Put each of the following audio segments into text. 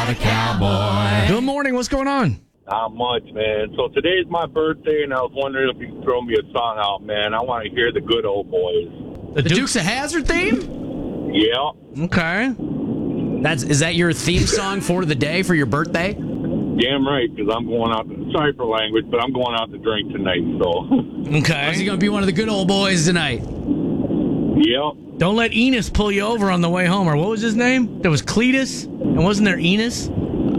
not a cowboy. Good morning. What's going on? Not much, man. So today's my birthday, and I was wondering if you could throw me a song out, man. I want to hear the Good Old Boys. The Dukes of Hazzard theme? Yeah. Okay. Is that your theme song for the day, for your birthday? Damn right, because I'm going out. Sorry for language, but I'm going out to drink tonight, so. Okay. Is he going to be one of the good old boys tonight? Yep. Don't let Enos pull you over on the way home. Or what was his name? There was Cletus, and wasn't there Enos?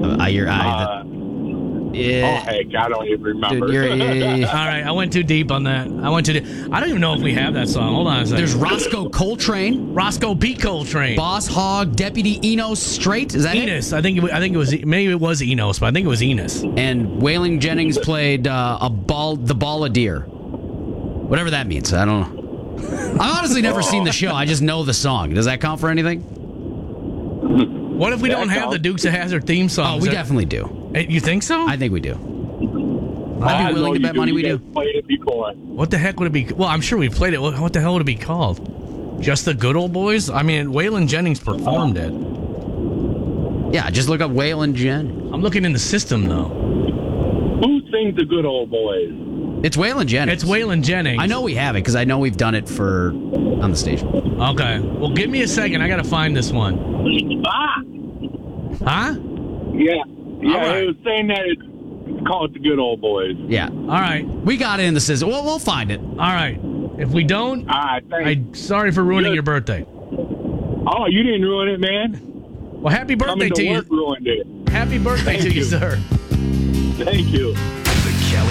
Yeah. Oh, heck, I don't even remember. Dude, All right, I went too deep on that. I don't even know if we have that song. Hold on a second. There's Roscoe Coltrane, Roscoe P. Coltrane. Boss Hogg, Deputy Enos Strait. Is that Enos. I think it was maybe it was Enos, but I think it was Enos. it? And Waylon Jennings played the Balladeer. Whatever that means. I don't know. I've honestly never seen the show. I just know the song. Does that count for anything? What if we don't have the Dukes of Hazzard theme song? Oh, we definitely do. You think so? I think we do. I'd be willing to bet money we do. Played it before. What the heck would it be? Well, I'm sure we played it. What the hell would it be called? Just the Good Old Boys? I mean, Waylon Jennings performed it. Yeah, just look up Waylon Jennings. I'm looking in the system, though. Who sings the Good Old Boys? It's Waylon Jennings. It's Waylon Jennings. I know we have it because I know we've done it on the station. Okay. Well, give me a second. I got to find this one. Ah! Huh? Yeah. Yeah, All right. it was saying that it's called the Good Old Boys. Yeah. All right. We got it in the system. Well, we'll find it. All right. If we don't, All right, thanks. I'm sorry for ruining your birthday. Oh, you didn't ruin it, man. Well, happy birthday Coming to to you. work ruined it. Happy birthday Thank to you, you. sir. Thank you.